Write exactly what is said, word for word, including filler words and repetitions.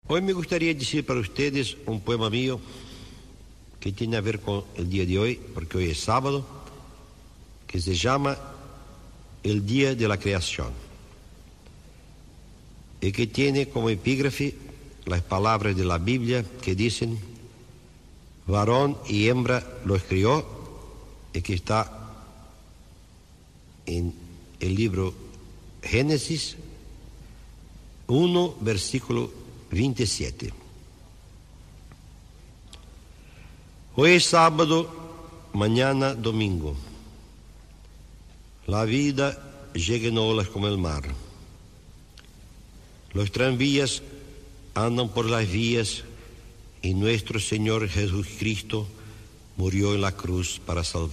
Hoy me gustaría decir para ustedes un poema mío que tiene a ver con el día de hoy, porque hoy es sábado, que se llama El Día de la Creación, y que tiene como epígrafe las palabras de la Biblia que dicen: varón y hembra los crió, y que está en el libro Génesis uno, versículo veintisiete. Hoy es sábado, mañana domingo. La vida llega en olas como el mar. Los tranvías andan por las vías y nuestro Señor Jesucristo murió en la cruz para salvar.